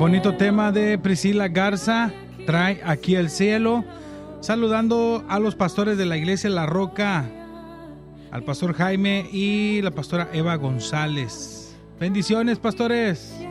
Bonito tema de Priscila Garza, Trae aquí el cielo. Saludando a los pastores de la iglesia La Roca, al pastor Jaime y la pastora Eva González. Bendiciones, pastores.